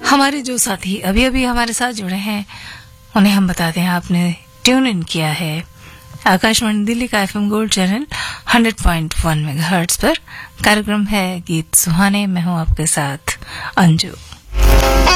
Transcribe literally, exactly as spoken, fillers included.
हमारे जो साथी अभी अभी हमारे साथ जुड़े हैं उन्हें हम बताते हैं, आपने ट्यून इन किया है आकाशवाणी दिल्ली का FM gold channel hundred point one megahertz पर। कार्यक्रम है गीत सुहाने, मैं हूं आपके साथ अंजू।